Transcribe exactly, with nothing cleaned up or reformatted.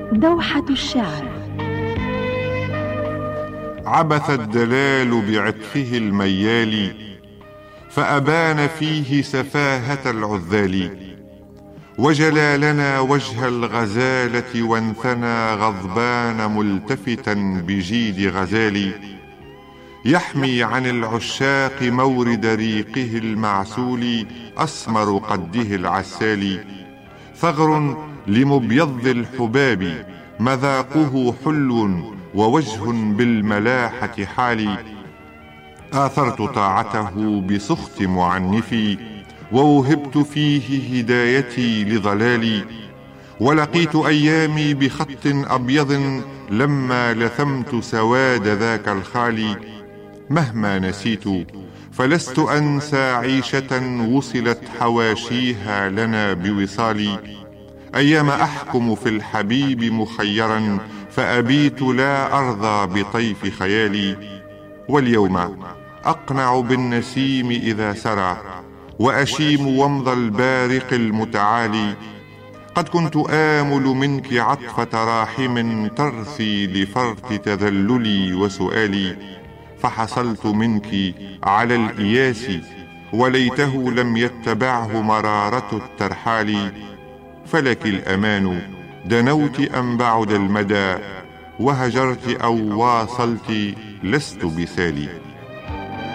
دوحة الشعر. عبث الدلال بعطفه الميال، فأبان فيه سفاهة العذال، وجلى لنا وجه الغزالة وانثنى غضبان ملتفتا بجيد غزال، يحمي عن العشاق مورد ريقه المعسول أسمر قده العسال، ثغر لمبيض الحباب مذاقه حلو ووجه بالملاحة حالي، آثرت طاعته بسخط معنفي ووهبت فيه هدايتي لضلالي، ولقيت أيامي بخط أبيض لما لثمت سواد ذاك الخالي، مهما نسيت فلست أنسى عيشة وصلت حواشيها لنا بوصالي، أيام أحكم في الحبيب مخيرا فأبيت لا أرضى بطيف خيالي، واليوم أقنع بالنسيم إذا سرى وأشيم ومض البارق المتعالي، قد كنت آمل منك عطفة راحم ترثي لفرط تذللي وسؤالي، فحصلت منك على الإياس وليته لم يتبعه مرارة الترحال، فلك الأمان دنوت أم بعد المدى، وهجرت أو واصلت لست بسالي.